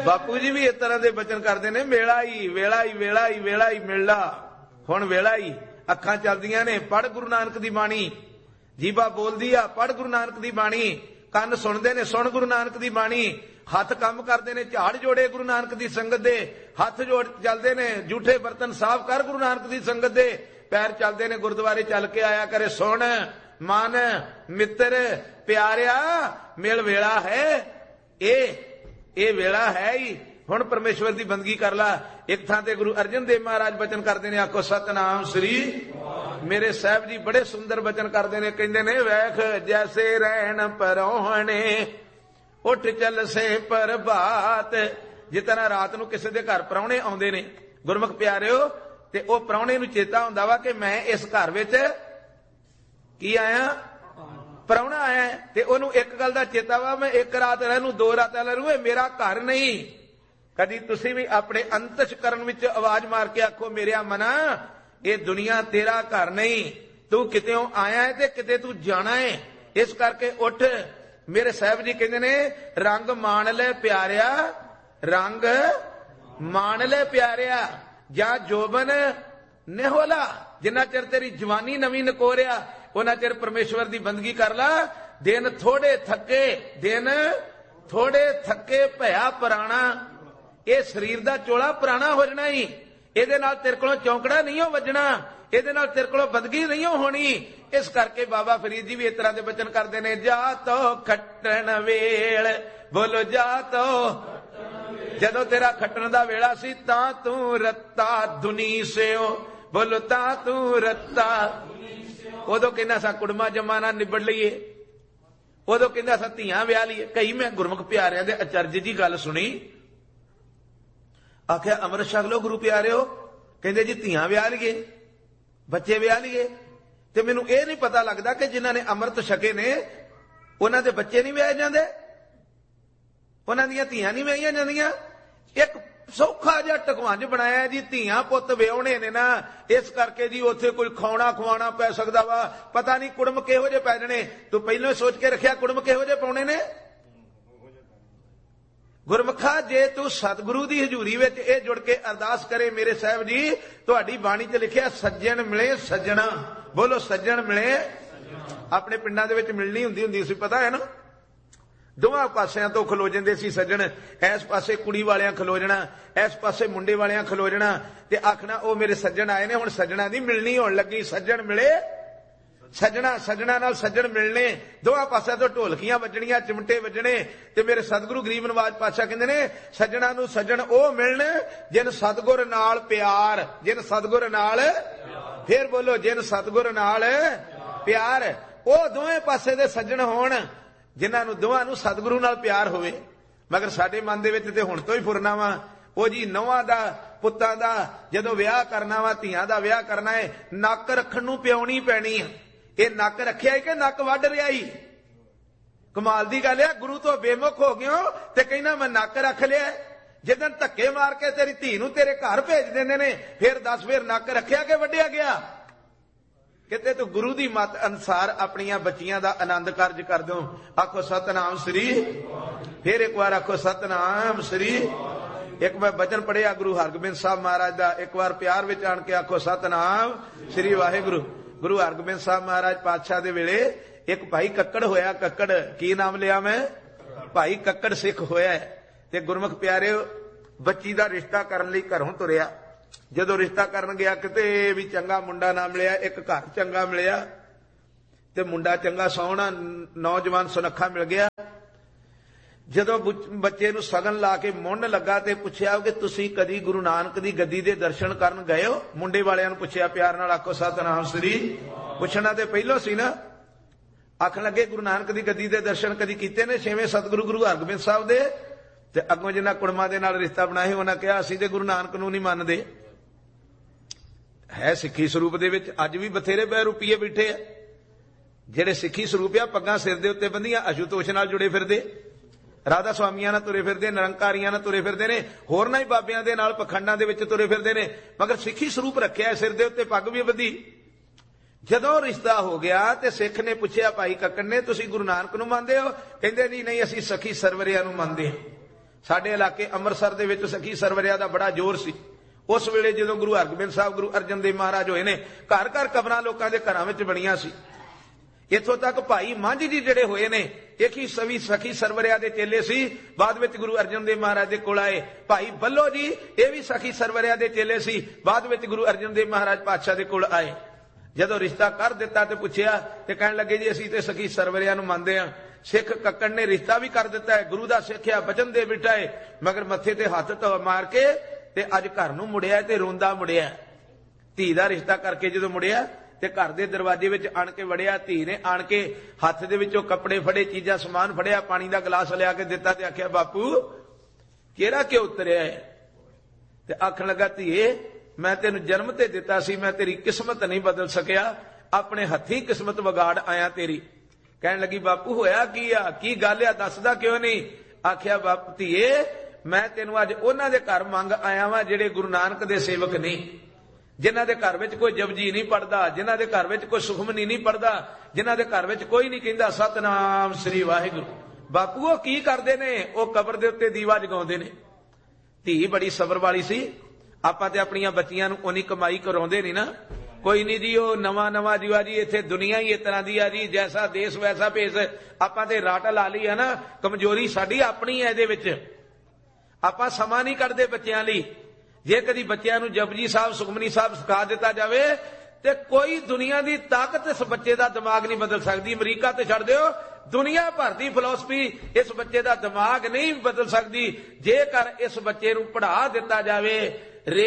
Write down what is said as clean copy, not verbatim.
ਬਾਪੂ ਜੀ ਵੀ ਇਸ ਤਰ੍ਹਾਂ ਦੇ ਬਚਨ ਕਰਦੇ ਨੇ, ਵੇਲਾ ਹੀ ਵੇਲਾ ਹੀ ਵੇਲਾ ਹੀ ਵੇਲਾ ਹੀ ਮਿਲਣਾ। ਹੁਣ ਵੇਲਾ ਹੀ, ਅੱਖਾਂ ਚੱਲਦੀਆਂ ਨੇ, ਪੜ੍ਹ ਗੁਰੂ ਨਾਨਕ ਦੀ ਬਾਣੀ, ਜੀਭਾ ਬੋਲਦੀ ਆ, ਪੜ੍ਹ ਗੁਰੂ ਨਾਨਕ ਦੀ ਬਾਣੀ, ਕੰਨ ਸੁਣਦੇ ਨੇ, ਸੁਣ ਗੁਰੂ ਨਾਨਕ ਦੀ ਬਾਣੀ, ਹੱਥ ਕੰਮ ਕਰਦੇ ਨੇ, ਝਾੜ ਜੋੜੇ ਗੁਰੂ ਨਾਨਕ ਦੀ ਸੰਗਤ ਦੇ, ਹੱਥ ਜੋੜ ਚੱਲਦੇ ਨੇ, ਝੂਠੇ ਬਰਤਨ ਸਾਫ਼ ਕਰ ਗੁਰੂ ਨਾਨਕ ਦੀ ਸੰਗਤ ਦੇ, ਪੈਰ ਚੱਲਦੇ ਨੇ, ਗੁਰਦੁਆਰੇ ਚੱਲ ਕੇ ਆਇਆ ਕਰੇ। ਸੁਣ ਮਨ ਮਿੱਤਰ ਪਿਆਰਿਆ, ਮਿਲ ਵੇਲਾ ਹੈ, ਇਹ ਵੇਲਾ ਹੈ ਹੀ। ਹੁਣ ਪਰਮੇਸ਼ਵਰ ਦੀ ਬੰਦਗੀ ਕਰ ਲਾ। ਇੱਕ ਥਾਂ ਤੇ ਗੁਰੂ ਅਰਜਨ ਦੇਵ ਮਹਾਰਾਜ ਬਚਨ ਕਰਦੇ ਨੇ, ਆਖੋ ਸਤਨਾਮ ਸ੍ਰੀ। ਮੇਰੇ ਸਾਹਿਬ ਜੀ ਬੜੇ ਸੁੰਦਰ ਬਚਨ ਕਰਦੇ ਨੇ, ਕਹਿੰਦੇ ਨੇ, ਵੇਖ ਜੈਸੇ ਰਹਿਣ ਪਰੋਹਣੇ ਉੱਠ ਚੱਲ ਸੇ ਪ੍ਰਭਾਤ। ਜਿਸ ਤਰ੍ਹਾਂ ਰਾਤ ਨੂੰ ਕਿਸੇ ਦੇ ਘਰ ਪ੍ਰਾਹੁਣੇ ਆਉਂਦੇ ਨੇ ਗੁਰਮੁਖ ਪਿਆਰਿਓ, ਤੇ ਉਹ ਪ੍ਰਾਹੁਣੇ ਨੂੰ ਚੇਤਾ ਹੁੰਦਾ ਵਾ ਕਿ ਮੈਂ ਇਸ ਘਰ ਵਿੱਚ ਕੀ ਆਇਆ, ਪ੍ਰਾਹੁਣਾ ਆਇਆ, ਤੇ ਉਹਨੂੰ ਇੱਕ ਗੱਲ ਦਾ ਚੇਤਾ ਵਾ, ਮੈਂ ਇੱਕ ਰਾਤ ਰਹਿ 2 ਰਾਤਾਂ ਲੈ ਲੂ, ਇਹ ਮੇਰਾ ਘਰ ਨਹੀਂ। ਕਦੀ ਤੁਸੀਂ ਵੀ ਆਪਣੇ ਅੰਤਸ਼ਕਰਨ ਵਿੱਚ ਆਵਾਜ਼ ਮਾਰ ਕੇ ਆਖੋ, ਮੇਰਿਆ ਮਨਾ, ਇਹ ਦੁਨੀਆ ਤੇਰਾ ਘਰ ਨਹੀਂ, ਤੂੰ ਕਿਤੇੋਂ ਆਇਆ ਹੈ ਤੇ ਕਿਤੇ ਤੂੰ ਜਾਣਾ ਹੈ। ਇਸ ਕਰਕੇ ਉੱਠ। ਮੇਰੇ ਸਾਹਿਬ ਜੀ ਕਹਿੰਦੇ ਨੇ, ਰੰਗ ਮਾਣ ਲੈ ਪਿਆਰਿਆ, ਰੰਗ ਮਾਣ ਲੈ ਪਿਆਰਿਆ, ਜਾਂ ਜੋਬਨ ਨਿਹੋਲਾ। ਜਿੰਨਾ ਚਿਰ ਤੇਰੀ ਜਵਾਨੀ ਨਵੀਂ ਨਕੋਰਿਆ, ਉਹਨਾਂ ਚਿਰ ਪਰਮੇਸ਼ਵਰ ਦੀ ਬੰਦਗੀ ਕਰ ਲਾ। ਦਿਨ ਥੋੜੇ ਥੱਕੇ ਭਇਆ ਪੁਰਾਣਾ। ਇਹ ਸਰੀਰ ਦਾ ਚੋਲਾ ਪੁਰਾਣਾ ਹੋ ਜਾਣਾ ਹੀ, ਇਹਦੇ ਨਾਲ ਤੇਰੇ ਕੋਲੋਂ ਚੌਂਕੜਾ ਨਹੀਂ ਹੋ ਵੱਜਣਾ, ਇਹਦੇ ਨਾਲ ਤੇਰੇ ਕੋਲੋਂ ਬੰਦਗੀ ਨਹੀਂ ਹੋਣੀ। ਇਸ ਕਰਕੇ ਬਾਬਾ ਫਰੀਦ ਜੀ ਵੀ ਇਸ ਤਰ੍ਹਾਂ ਦੇ ਬਚਨ ਕਰਦੇ ਨੇ, ਜਾ ਤੋ ਖੱਟਣ ਵੇਲ, ਬੋਲੋ ਜਾ ਤੋ। ਜਦੋਂ ਤੇਰਾ ਖੱਟਣ ਦਾ ਵੇਲਾ ਸੀ, ਤਾਂ ਤੂੰ ਰੱਤਾ ਦੁਨੀ ਸਿਓ, ਬੋਲੋ ਤਾਂ ਤੂੰ ਰੱਤਾ। ਉਦੋਂ ਕਹਿੰਦਾ ਸਾ ਕੁੜਮਾ ਜਮਾ ਨਾਲ ਨਿਬੜ ਲਈਏ, ਉਦੋਂ ਕਹਿੰਦਾ ਸਾ ਧੀਆਂ ਵਿਆਹ ਲਈਏ। ਕਈ ਮੈਂ ਗੁਰਮੁਖ ਪਿਆਰਿਆਂ ਦੇ ਅਚਰਜ ਦੀ ਗੱਲ ਸੁਣੀ, ਆਖਿਆ ਅੰਮ੍ਰਿਤ ਛਕ ਲਓ ਗੁਰੂ ਪਿਆਰਿਓ, ਕਹਿੰਦੇ ਜੀ ਧੀਆਂ ਵਿਆਹ ਲਈਏ, ਬੱਚੇ ਵਿਆਹ ਲਈਏ। ਤੇ ਮੈਨੂੰ ਇਹ ਨਹੀਂ ਪਤਾ ਲੱਗਦਾ ਕਿ ਜਿਨ੍ਹਾਂ ਨੇ ਅੰਮ੍ਰਿਤ ਛਕੇ ਨੇ ਉਹਨਾਂ ਦੇ ਬੱਚੇ ਨਹੀਂ ਵਿਆਹੇ ਜਾਂਦੇ, ਉਹਨਾਂ ਦੀਆਂ ਧੀਆਂ ਨਹੀਂ ਵਿਆਹੀਆਂ ਜਾਂਦੀਆਂ। ਇੱਕ ਸੌਖਾ ਜਿਹਾ ਟਕਵਾਂਜ ਬਣਾਇਆ ਜੀ, ਧੀਆਂ ਪੁੱਤ ਵਿਆਹੁਣੇ ਨੇ ਨਾ, ਇਸ ਕਰਕੇ ਜੀ ਉੱਥੇ ਕੋਈ ਖਾਣਾ ਖਵਾਉਣਾ ਪੈ ਸਕਦਾ ਵਾ, ਪਤਾ ਨਹੀਂ ਕੁੜਮ ਕਿਹੋ ਜਿਹੇ ਪੈ ਜਾਣੇ। ਤੂੰ ਪਹਿਲਾਂ ਹੀ ਸੋਚ ਕੇ ਰੱਖਿਆ ਕੁੜਮ ਕਿਹੋ ਜਿਹੇ ਪਾਉਣੇ ਨੇ। ਗੁਰਮੁਖਾ, ਜੇ ਤੂੰ ਸਤਿਗੁਰੂ ਦੀ ਹਜ਼ੂਰੀ ਵਿੱਚ ਇਹ ਜੁੜ ਕੇ ਅਰਦਾਸ ਕਰੇ, ਮੇਰੇ ਸਾਹਿਬ ਜੀ ਤੁਹਾਡੀ ਬਾਣੀ 'ਚ ਲਿਖਿਆ, ਸੱਜਣ ਮਿਲੇ ਸੱਜਣਾ, ਬੋਲੋ ਸੱਜਣ ਮਿਲੇ। ਆਪਣੇ ਪਿੰਡਾਂ ਦੇ ਵਿੱਚ ਮਿਲਣੀ ਹੁੰਦੀ ਸੀ, ਪਤਾ ਹੈ ਨਾ, ਦੋਵਾਂ ਪਾਸਿਆਂ ਤੋਂ ਖਲੋ ਜਾਂਦੇ ਸੀ ਸੱਜਣ। ਇਸ ਪਾਸੇ ਕੁੜੀ ਵਾਲਿਆਂ ਖਲੋ ਜਾਣਾ, ਇਸ ਪਾਸੇ ਮੁੰਡੇ ਵਾਲਿਆਂ ਖਲੋ ਜਾਣਾ, ਤੇ ਆਖਣਾ ਉਹ ਮੇਰੇ ਸੱਜਣ ਆਏ ਨੇ। ਹੁਣ ਸੱਜਣਾ ਦੀ ਮਿਲਣੀ ਹੋਣ ਲੱਗੀ, ਸੱਜਣ ਮਿਲੇ ਸੱਜਣਾ, ਸੱਜਣਾ ਨਾਲ ਸੱਜਣ ਮਿਲਣੇ, ਦੋਵਾਂ ਪਾਸਿਆਂ ਤੋਂ ਢੋਲਕੀਆਂ ਵੱਜਣੀਆਂ, ਚਿਮਟੇ ਵੱਜਣੇ। ਤੇ ਮੇਰੇ ਸਤਿਗੁਰੂ ਗਰੀਬ ਨਵਾਜ ਪਾਤਸ਼ਾਹ ਕਹਿੰਦੇ ਨੇ, ਸੱਜਣਾ ਨੂੰ ਸੱਜਣ ਉਹ ਮਿਲਣ ਜਿਨ ਸਤਿਗੁਰ ਨਾਲ ਪਿਆਰ, ਜਿਨ ਸਤਿਗੁਰ ਨਾਲ, ਫੇਰ ਬੋਲੋ ਜਿਨ ਸਤਿਗੁਰ ਨਾਲ ਪਿਆਰ। ਉਹ ਦੋਵੇਂ ਪਾਸੇ ਦੇ ਸੱਜਣ ਹੋਣ ਜਿਨ੍ਹਾਂ ਨੂੰ ਦੋਵਾਂ ਨੂੰ ਸਤਿਗੁਰੂ ਨਾਲ ਪਿਆਰ ਹੋਵੇ। ਮਗਰ ਸਾਡੇ ਮਨ ਦੇ ਵਿੱਚ ਤੇ ਹੁਣ ਤੋਂ ਹੀ ਫੁਰਨਾ ਵਾ, ਉਹ ਜੀ ਨੌਵਾਂ ਦਾ ਪੁੱਤਾਂ ਦਾ ਜਦੋਂ ਵਿਆਹ ਕਰਨਾ ਵਾ, ਧੀਆਂ ਦਾ ਵਿਆਹ ਕਰਨਾ ਹੈ, ਨੱਕ ਰੱਖਣ ਨੂੰ ਪਿਆਉਣੀ ਪੈਣੀ ਆ। ਇਹ ਨੱਕ ਰੱਖਿਆ ਕਿ ਨੱਕ ਵੱਢ ਰਿਹਾ ਹੀ? ਕਮਾਲ ਦੀ ਗੱਲ ਹੈ, ਗੁਰੂ ਤੋਂ ਬੇਮੁਖ ਹੋ ਗਿਓ ਤੇ ਕਹਿੰਦਾ ਮੈਂ ਨੱਕ ਰੱਖ ਲਿਆ। ਜਿੱਦਣ ਧੱਕੇ ਮਾਰ ਕੇ ਤੇਰੀ ਧੀ ਨੂੰ ਤੇਰੇ ਘਰ ਭੇਜ ਦਿੰਦੇ ਨੇ, ਫਿਰ ਦੱਸ ਫਿਰ ਨੱਕ ਰੱਖਿਆ ਕਿ ਵੱਢਿਆ ਗਿਆ? ਕਿਤੇ ਤੂੰ ਗੁਰੂ ਦੀ ਮੱਤ ਅਨੁਸਾਰ ਆਪਣੀਆਂ ਬੱਚੀਆਂ ਦਾ ਆਨੰਦ ਕਾਰਜ ਕਰ ਦਿਓ। ਆਖੋ ਸਤਨਾਮ ਸ੍ਰੀ। ਫਿਰ ਇੱਕ ਵਾਰ ਆਖੋ ਸਤਨਾਮ ਸ੍ਰੀ। ਇੱਕ ਮੈਂ ਬਚਨ ਪੜਿਆ ਗੁਰੂ ਹਰਗੋਬਿੰਦ ਸਾਹਿਬ ਮਹਾਰਾਜ ਦਾ, ਇੱਕ ਵਾਰ ਪਿਆਰ ਵਿੱਚ ਆਣ ਕੇ ਆਖੋ ਸਤਨਾਮ ਸ੍ਰੀ ਵਾਹਿਗੁਰੂ। ਗੁਰੂ ਹਰਗੋਬਿੰਦ ਸਾਹਿਬ ਮਹਾਰਾਜ ਪਾਤਸ਼ਾਹ ਦੇ ਵੇਲੇ ਇੱਕ ਭਾਈ ਕੱਕੜ ਹੋਇਆ। ਕੱਕੜ, ਕੀ ਨਾਮ ਲਿਆ ਮੈਂ? ਭਾਈ ਕੱਕੜ ਸਿੱਖ ਹੋਇਆ। ਤੇ ਗੁਰਮੁਖ ਪਿਆਰਿਓ, ਬੱਚੀ ਦਾ ਰਿਸ਼ਤਾ ਕਰਨ ਲਈ ਘਰੋਂ ਤੁਰਿਆ। ਜਦੋਂ ਰਿਸ਼ਤਾ ਕਰਨ ਗਿਆ, ਕਿਤੇ ਵੀ ਚੰਗਾ ਮੁੰਡਾ ਨਾ ਮਿਲਿਆ। ਇੱਕ ਘਰ ਚੰਗਾ ਮਿਲਿਆ ਤੇ ਮੁੰਡਾ ਚੰਗਾ ਸੋਹਣਾ ਨੌਜਵਾਨ ਸੁਨੱਖਾ ਮਿਲ ਗਿਆ। ਜਦੋਂ ਬੱਚੇ ਨੂੰ ਸਗਨ ਲਾ ਕੇ ਮੁੰਨ ਲੱਗਾ ਤੇ ਪੁੱਛਿਆ ਕਿ ਤੁਸੀਂ ਕਦੀ ਗੁਰੂ ਨਾਨਕ ਦੀ ਗੱਦੀ ਦੇ ਦਰਸ਼ਨ ਕਰਨ ਗਏ ਹੋ? ਮੁੰਡੇ ਵਾਲਿਆਂ ਨੂੰ ਪੁੱਛਿਆ ਪਿਆਰ ਨਾਲ, ਆਖੋ ਸਤਨਾਮ ਸ੍ਰੀ। ਪੁੱਛਣਾ ਤੇ ਪਹਿਲੋਂ ਸੀ ਨਾ। ਆਖਣ ਲੱਗੇ ਗੁਰੂ ਨਾਨਕ ਦੀ ਗੱਦੀ ਦੇ ਦਰਸ਼ਨ ਕਦੀ ਕੀਤੇ ਨੇ? ਛੇਵੇਂ ਸਤਿਗੁਰੂ ਗੁਰੂ ਹਰਗੋਬਿੰਦ ਸਾਹਿਬ ਦੇ। ਤੇ ਅੱਗੋਂ ਜਿਨ੍ਹਾਂ ਕੁੜਮਾਂ ਦੇ ਨਾਲ ਰਿਸ਼ਤਾ ਬਣਾਇਆ ਉਹਨਾਂ ਕਿਹਾ ਅਸੀਂ ਤੇ ਗੁਰੂ ਨਾਨਕ ਨੂੰ ਨਹੀਂ ਮੰਨਦੇ। ਹੈ ਸਿੱਖੀ ਸਰੂਪ ਦੇ ਵਿੱਚ ਅੱਜ ਵੀ ਬਥੇਰੇ ਬੈ ਰੁਪਈਏ ਬੈਠੇ ਆ ਜਿਹੜੇ ਸਿੱਖੀ ਸਰੂਪ ਆ, ਪੱਗਾਂ ਸਿਰ ਦੇ ਉੱਤੇ ਬੰਦੀਆਂ, ਅਸ਼ੂਤੋਸ਼ ਨਾਲ ਜੁੜੇ ਫਿਰਦੇ, ਰਾਧਾ ਸਵਾਮੀਆਂ ਨਾਲ ਤੁਰੇ ਫਿਰਦੇ, ਨਿਰੰਕਾਰੀਆਂ ਨਾਲ ਤੁਰੇ ਫਿਰਦੇ ਨੇ, ਹੋਰਨਾਂ ਹੀ ਬਾਬਿਆਂ ਦੇ ਨਾਲ ਪਖੰਡਾਂ ਦੇ ਵਿੱਚ ਤੁਰੇ ਫਿਰਦੇ ਨੇ, ਮਗਰ ਸਿੱਖੀ ਸਰੂਪ ਰੱਖਿਆ ਸਿਰ ਦੇ ਉੱਤੇ, ਪੱਗ ਵੀ ਬੱਧੀ। ਜਦੋਂ ਰਿਸ਼ਤਾ ਹੋ ਗਿਆ ਤੇ ਸਿੱਖ ਨੇ ਪੁੱਛਿਆ ਭਾਈ ਕੱਕੜ ਨੇ, ਤੁਸੀਂ ਗੁਰੂ ਨਾਨਕ ਨੂੰ ਮੰਨਦੇ ਹੋ? ਕਹਿੰਦੇ ਨਹੀਂ ਅਸੀਂ ਸਖੀ ਸਰਵਰਿਆਂ ਨੂੰ ਮੰਨਦੇ ਹਾਂ। ਸਾਡੇ ਇਲਾਕੇ ਅੰਮ੍ਰਿਤਸਰ ਦੇ ਵਿੱਚ ਸਖੀ ਸਰਵਰਿਆ ਦਾ ਬੜਾ ਜ਼ੋਰ ਸੀ। ਉਸ ਵੇਲੇ ਜਦੋਂ ਗੁਰੂ ਹਰਗੋਬਿੰਦ ਸਾਹਿਬ ਗੁਰੂ ਅਰਜਨ ਦੇਵ ਮਹਾਰਾਜ ਹੋਏ ਨੇ, ਘਰ ਘਰ ਕਬਰਾਂ ਲੋਕਾਂ ਦੇ ਘਰਾਂ ਵਿੱਚ ਬਣੀਆਂ ਸੀ। ਇੱਥੋਂ ਤੱਕ ਭਾਈ ਮੰਝ ਜੀ ਜਿਹੜੇ ਹੋਏ ਨੇ, ਇੱਕ ਹੀ ਸਖੀ ਸਰਵਰਿਆ ਦੇ ਚੇਲੇ ਸੀ, ਬਾਅਦ ਵਿੱਚ ਗੁਰੂ ਅਰਜਨ ਦੇਵ ਮਹਾਰਾਜ ਦੇ ਕੋਲ ਆਏ। ਭਾਈ ਬੱਲੋ ਜੀ ਇਹ ਵੀ ਸਖੀ ਸਰਵਰਿਆ ਦੇ ਚੇਲੇ ਸੀ, ਬਾਅਦ ਵਿੱਚ ਗੁਰੂ ਅਰਜਨ ਦੇਵ ਮਹਾਰਾਜ ਪਾਤਸ਼ਾਹ ਦੇ ਕੋਲ ਆਏ। ਜਦੋਂ ਰਿਸ਼ਤਾ ਕਰ ਦਿੱਤਾ ਤੇ ਪੁੱਛਿਆ ਤੇ ਕਹਿਣ ਲੱਗੇ ਜੀ ਅਸੀਂ ਤੇ ਸਖੀ ਸਰਵਰਿਆ ਨੂੰ ਮੰਨਦੇ ਹਾਂ। ਸਿੱਖ ਕੱਕੜ ਨੇ ਰਿਸ਼ਤਾ ਵੀ ਕਰ ਦਿੱਤਾ ਹੈ, ਗੁਰੂ ਦਾ ਸਿੱਖਿਆ ਬਚਨ ਦੇ ਬਿਠਾਏ, ਮਗਰ ਮੱਥੇ ਤੇ ਹੱਥ ਮਾਰ ਕੇ ਤੇ ਅੱਜ ਘਰ ਨੂੰ ਮੁੜਿਆ ਤੇ ਰੋਂਦਾ ਮੁੜਿਆ। ਧੀ ਦਾ ਰਿਸ਼ਤਾ ਕਰਕੇ ਜਦੋਂ ਮੁੜਿਆ ਤੇ ਘਰ ਦੇ ਦਰਵਾਜ਼ੇ ਵਿੱਚ ਆਣ ਕੇ ਵੜਿਆ, ਧੀ ਨੇ ਆਣ ਕੇ ਹੱਥ ਦੇ ਵਿੱਚੋਂ ਕੱਪੜੇ ਫੜੇ, ਚੀਜ਼ਾਂ ਸਮਾਨ ਫੜਿਆ, ਪਾਣੀ ਦਾ ਗਲਾਸ ਲਿਆ ਕੇ ਦਿੱਤਾ ਤੇ ਆਖਿਆ ਬਾਪੂ ਕਿਹੜਾ ਕਿਉਂ ਉਤਰਿਆ ਹੈ? ਤੇ ਆਖਣ ਲੱਗਾ ਧੀਏ ਮੈਂ ਤੈਨੂੰ ਜਨਮ ਤੇ ਦਿੱਤਾ ਸੀ, ਮੈਂ ਤੇਰੀ ਕਿਸਮਤ ਨਹੀਂ ਬਦਲ ਸਕਿਆ, ਆਪਣੇ ਹੱਥੀਂ ਕਿਸਮਤ ਵਿਗਾੜ ਆਇਆ ਤੇਰੀ। ਕਹਿਣ ਲੱਗੀ ਬਾਪੂ ਹੋਇਆ ਕੀ ਆ, ਕੀ ਗੱਲ ਆ, ਦੱਸਦਾ ਕਿਉਂ ਨਹੀਂ? ਆਖਿਆ ਬਾਪੂ ਧੀਏ ਮੈਂ ਤੈਨੂੰ ਅੱਜ ਉਹਨਾਂ ਦੇ ਘਰ ਮੰਗ ਆਇਆ ਵਾਂ ਜਿਹੜੇ ਗੁਰੂ ਨਾਨਕ ਦੇ ਸੇਵਕ ਨਹੀਂ, ਜਿਨ੍ਹਾਂ ਦੇ ਘਰ ਵਿੱਚ ਕੋਈ ਜਪਜੀ ਨਹੀਂ ਪੜਦਾ, ਜਿਨ੍ਹਾਂ ਦੇ ਘਰ ਵਿੱਚ ਕੋਈ ਸੁਖਮਨੀ ਨਹੀਂ ਪੜਦਾ, ਜਿਨ੍ਹਾਂ ਦੇ ਘਰ ਵਿੱਚ ਕੋਈ ਨਹੀਂ ਕਹਿੰਦਾ ਸਤਨਾਮ ਸ੍ਰੀ ਵਾਹਿਗੁਰੂ। ਬਾਪੂ ਉਹ ਕੀ ਕਰਦੇ ਨੇ? ਉਹ ਕਬਰ ਦੇ ਉੱਤੇ ਦੀਵਾ ਜਗਾਉਂਦੇ ਨੇ। ਧੀ ਬੜੀ ਸਬਰ ਵਾਲੀ ਸੀ। ਆਪਾਂ ਤੇ ਆਪਣੀਆਂ ਬੱਚੀਆਂ ਨੂੰ ਉਨੀ ਕਮਾਈ ਕਰਾਉਂਦੇ ਨਹੀਂ ਨਾ, ਕੋਈ ਨਹੀਂ ਜੀ ਉਹ ਨਵਾਂ ਜੀਵਾ ਜੀ, ਇੱਥੇ ਦੁਨੀਆ ਹੀ ਇਸ ਤਰ੍ਹਾਂ ਦੀ ਆ ਜੀ, ਜੈਸਾ ਦੇਸ਼ ਵੈਸਾ ਭੇਸ। ਆਪਾਂ ਤੇ ਰਾਟ ਲਾ ਲਈ ਹੈ ਨਾ, ਕਮਜ਼ੋਰੀ ਸਾਡੀ ਆਪਣੀ ਹੈ ਇਹਦੇ ਵਿੱਚ। ਆਪਾਂ ਸਮਾਂ ਨਹੀਂ ਕੱਢਦੇ ਬੱਚਿਆਂ ਲਈ। ਜੇ ਕਦੀ ਬੱਚਿਆਂ ਨੂੰ ਜਪਜੀ ਸਾਹਿਬ ਸੁਖਮਨੀ ਸਾਹਿਬ ਸਿਖਾ ਦਿੱਤਾ ਜਾਵੇ ਤੇ ਕੋਈ ਦੁਨੀਆ ਦੀ ਤਾਕਤ ਇਸ ਬੱਚੇ ਦਾ ਦਿਮਾਗ ਨਹੀਂ ਬਦਲ ਸਕਦੀ। ਅਮਰੀਕਾ ਤੇ ਛੱਡ ਦਿਓ, ਦੁਨੀਆ ਭਰ ਦੀ ਫਿਲਾਸਫੀ ਇਸ ਬੱਚੇ ਦਾ ਦਿਮਾਗ ਨਹੀਂ ਬਦਲ ਸਕਦੀ। ਜੇਕਰ ਇਸ ਬੱਚੇ ਨੂੰ ਪੜ੍ਹਾ ਦਿੱਤਾ ਜਾਵੇ